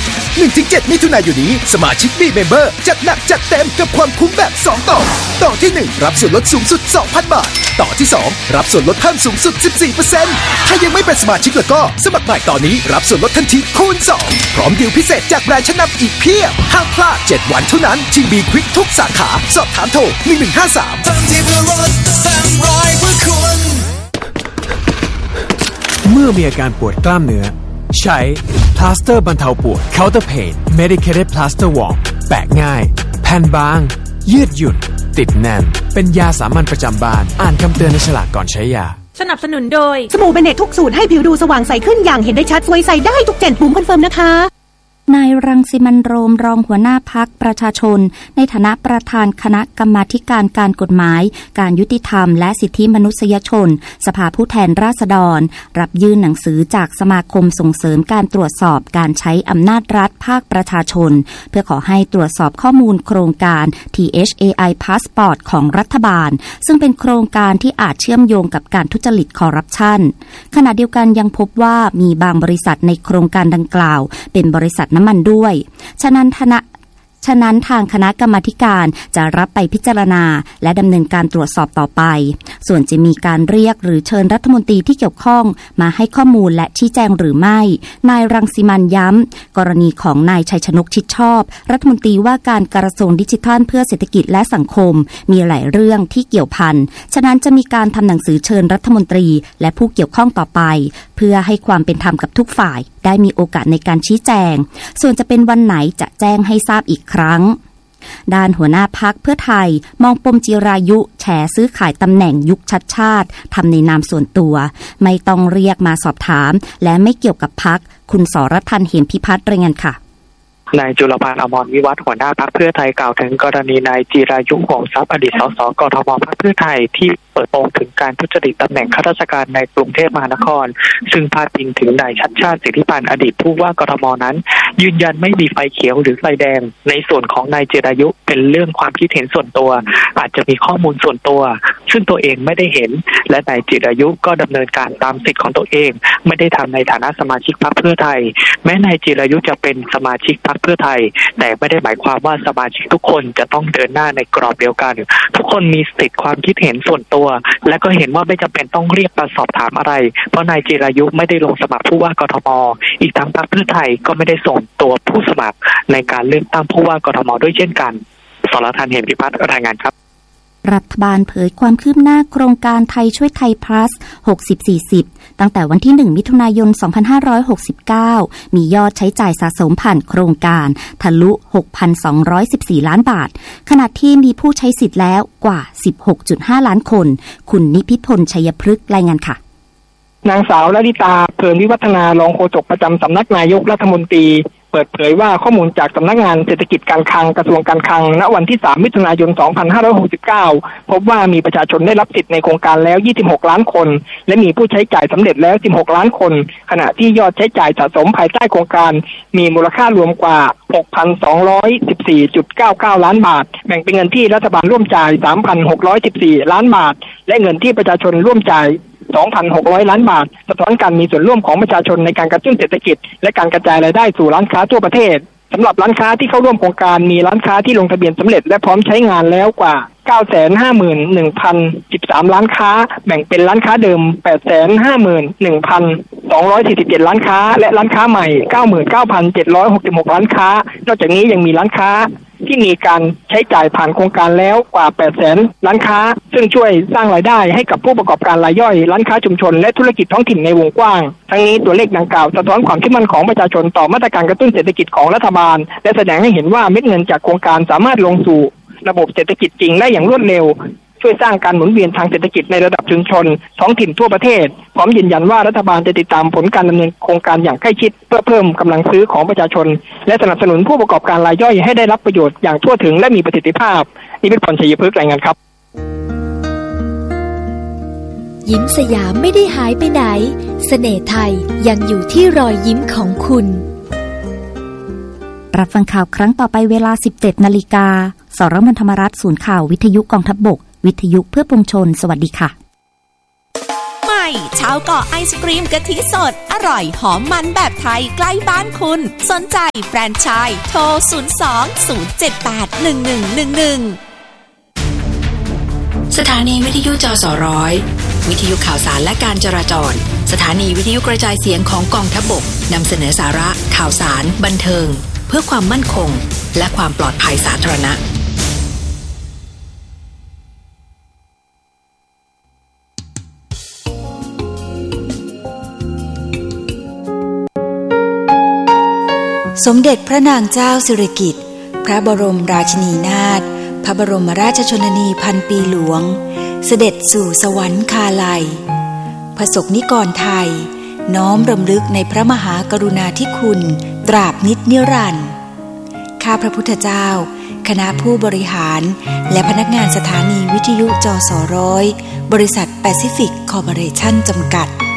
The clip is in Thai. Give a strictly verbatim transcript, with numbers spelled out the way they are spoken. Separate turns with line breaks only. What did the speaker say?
หนึ่งถึงเจ็ด มิถุนายนนี้สมาชิก B Member จัดหนักจัดเต็มกับความคุ้มแบบสองต่อต่อที่หนึ่งรับส่วนลดสูงสุด สองพัน บาทต่อที่สองรับส่วนลดเพิ่มสูงสุด สิบสี่เปอร์เซ็นต์ ถ้ายังไม่เป็นสมาชิกแล้วก็สมัครใหม่ตอนนี้รับส่วนลดทันทีคูณสองพร้อมดีลพิเศษจากแบรนด์ชั้นนำอีกเพียบห้ามพลาดเจ็ดวันเท่านั้นที่ B Quick ทุกสาขาสอบถามโทรหนึ่งหนึ่งห้าสาม
เมื่อมีอาการปวดกล้ามเนื้อใช้พลาสเตอร์บรรเทาปวด Counter Pain Medicated Plaster Warm แปะง่ายแผ่นบางยืดหยุ่นติดแน่นเป็นยาสามัญประจำบ้านอ่านคำเตือนในฉลากก่อนใช้ยา
สนับสนุนโดย
สบู่เบเนตทุกสูตรให้ผิวดูสว่างใสขึ้นอย่างเห็นได้ชัดสวยใสได้ทุกเจนปุ่มคอนเฟิร์มนะคะ
นายรังสิมันต์โรมรองหัวหน้าพรรคประชาชนในฐานะประธานคณะกรรมาธิการการกฎหมายการยุติธรรมและสิทธิมนุษยชนสภาผู้แทนราษฎรรับยื่นหนังสือจากสมาคมส่งเสริมการตรวจสอบการใช้อำนาจรัฐภาคประชาชนเพื่อขอให้ตรวจสอบข้อมูลโครงการ ที เอช เอ ไอ Passport ของรัฐบาลซึ่งเป็นโครงการที่อาจเชื่อมโยงกับการทุจริตคอร์รัปชันขณะเดียวกันยังพบว่ามีบางบริษัทในโครงการดังกล่าวเป็นบริษัทน้ำมันด้วยฉะนั้นคณะฉะนั้นทางคณะกรรมาธิการจะรับไปพิจารณาและดำเนินการตรวจสอบต่อไปส่วนจะมีการเรียกหรือเชิญรัฐมนตรีที่เกี่ยวข้องมาให้ข้อมูลและชี้แจงหรือไม่นายรังสิมันต์ย้ำกรณีของนายชัยชนกชิดชอบรัฐมนตรีว่าการกระทรวงดิจิทัลเพื่อเศรษฐกิจและสังคมมีหลายเรื่องที่เกี่ยวพันฉะนั้นจะมีการทำหนังสือเชิญรัฐมนตรีและผู้เกี่ยวข้องต่อไปเพื่อให้ความเป็นธรรมกับทุกฝ่ายได้มีโอกาสในการชี้แจงส่วนจะเป็นวันไหนจะแจ้งให้ทราบอีกครั้งด้านหัวหน้าพรรคเพื่อไทยมองปมจิรายุแฉซื้อขายตำแหน่งยุคชัดชาติทำในนามส่วนตัวไม่ต้องเรียกมาสอบถามและไม่เกี่ยวกับพรรคคุณสรพันธ์เหมพิพัฒน์รายงานค่ะ
นายจุลพันธ์อมรวิวัฒน์หัวหน้าพรรคเพื่อไทยกล่าวถึงกรณีนายจิรายุห่วงทรัพย์อดีตสสกทมพรรคเพื่อไทยที่เปิดโปงถึงการทุจริตตำแหน่งข้าราชการในกรุงเทพมหานครซึ่งพาดพิงถึงนายชัชชาติสิทธิพันธ์อดีตผู้ว่ากทมนั้นยืนยันไม่มีไฟเขียวหรือไฟแดงในส่วนของนายจิรายุเป็นเรื่องความคิดเห็นส่วนตัวอาจจะมีข้อมูลส่วนตัวซึ่งตัวเองไม่ได้เห็นและนายจิรายุก็ดำเนินการตามสิทธิของตัวเองไม่ได้ทำในฐานะสมาชิกพรรคเพื่อไทยแม้นายจิรายุจะเป็นสมาชิกพรรคเพื่อไทยแต่ไม่ได้หมายความว่าสมาชิกทุกคนจะต้องเดินหน้าในกรอบเดียวกันทุกคนมีสิทธิความคิดเห็นส่วนตัวและก็เห็นว่าไม่จำเป็นต้องเรียกมาสอบถามอะไรเพราะนายจิรายุไม่ได้ลงสมัครผู้ว่ากทมอีกทั้งพรรคเพื่อไทยก็ไม่ได้ส่งตัวผู้สมัครในการเลือกตั้งผู้ว่ากทมด้วยเช่นกันสรพันธ์เหมพิพัฒน์รายงานครับ
รัฐบาลเผยความคืบหน้าโครงการไทยช่วยไทย plus หกสิบ สี่สิบตั้งแต่วันที่หนึ่งมิถุนายนสองพันห้าร้อยหกสิบเก้ามียอดใช้จ่ายสะสมผ่านโครงการทะลุ หกพันสองร้อยสิบสี่ ล้านบาทขณะที่มีผู้ใช้สิทธิ์แล้วกว่า สิบหกจุดห้า ล้านคนคุณนิพิพลชัยพฤกษ์รายงานค่ะ
นางสาวลลิตาเพลินวิวัฒนารองโฆษกประจำสำนักนายกรัฐมนตรีเปิดเผยว่าข้อมูลจากสำนักงานเศรษฐกิจการคลังกระทรวงการคลังณวันที่สามมิถุนายนสองพันห้าร้อยหกสิบเก้าพบว่ามีประชาชนได้รับสิทธิ์ในโครงการแล้วยี่สิบหกล้านคนและมีผู้ใช้จ่ายสำเร็จแล้วสิบหกล้านคนขณะที่ยอดใช้จ่ายสะสมภายใต้โครงการมีมูลค่ารวมกว่า หกพันสองร้อยสิบสี่จุดเก้าเก้า ล้านบาทแบ่งเป็นเงินที่รัฐบาลร่วมจ่าย สามพันหกร้อยสิบสี่ ล้านบาทและเงินที่ประชาชนร่วมจ่ายสองพันหกร้อย ล้านบาทสะท้อนการมีส่วนร่วมของประชาชนในการกระตุ้นเศรษฐกิจและการกระจายรายได้สู่ร้านค้าทั่วประเทศสำหรับร้านค้าที่เข้าร่วมโครงการมีร้านค้าที่ลงทะเบียนสำเร็จและพร้อมใช้งานแล้วกว่า เก้าแสนห้าหมื่นหนึ่งพันสิบสาม ล้านค้าแบ่งเป็นร้านค้าเดิม แปดแสนห้าหมื่นหนึ่งพันสองร้อยสี่สิบเจ็ด ล้านค้าและร้านค้าใหม่ เก้าหมื่นเก้าพันเจ็ดร้อยหกสิบหก ล้านค้านอกจากนี้ยังมีร้านค้าที่มีการใช้จ่ายผ่านโครงการแล้วกว่า แปดแสน ล้านค้าซึ่งช่วยสร้างรายได้ให้กับผู้ประกอบการรายย่อยร้านค้าชุมชนและธุรกิจท้องถิ่นในวงกว้างทั้งนี้ตัวเลขดังกล่าวสะท้อนความเชื่อมั่นของประชาชนต่อมาตรการกระตุ้นเศรษฐกิจของรัฐบาลและแสดงให้เห็นว่าเม็ดเงินจากโครงการสามารถลงสู่ระบบเศรษฐกิจจริงได้อย่างรวดเร็วช่วยสร้างการหมุนเวียนทางเศรษฐกิจในระดับชุมชนท้องถิ่นทั่วประเทศพร้อมยืนยันว่ารัฐบาลจะติดตามผลการดำเนินโครงการอย่างใกล้ชิดเพื่อเพิ่มกำลังซื้อของประชาชนและสนับสนุนผู้ประกอบการรายย่อยให้ได้รับประโยชน์อย่างทั่วถึงและมีประสิทธิภาพนิพิพลชัยพฤกษ์รายงานครับ
ยิ้มสยามไม่ได้หายไปไหนเสน่ห์ไทยยังอยู่ที่รอยยิ้มของคุณ
รับฟังข่าวครั้งต่อไปเวลา สิบเจ็ดนาฬิกา สรมนธรรมรัฐศูนย์ข่าววิทยุกองทัพบกวิทยุเพื่อปวงชนสวัสดีค่ะ
ใหม่ชาวเกาะไอศกรีมกะทิสดอร่อยหอมมันแบบไทยใกล้บ้านคุณสนใจแฟรนไชส์โทรศูนย์ สอง ศูนย์ เจ็ด แปด หนึ่ง หนึ่ง หนึ่ง หนึ่ง
สถานีวิทยุจสร้อยวิทยุข่าวสารและการจราจรสถานีวิทยุกระจายเสียงของกองทัพบกนำเสนอสาระข่าวสารบันเทิงเพื่อความมั่นคงและความปลอดภัยสาธารณะ
สมเด็จพระนางเจ้าสิริกิติ์พระบรมราชินีนาถพระบรมราชชนนีพันปีหลวงเสด็จสู่สวรรคาลัยประสบนิกรไทยน้อมรำลึกในพระมหากรุณาธิคุณตราบนิจนิรันดร์ข้าพระพุทธเจ้าคณะผู้บริหารและพนักงานสถานีวิทยุจสร้อยบริษัทแปซิฟิกคอร์ปอเรชั่นจำกัด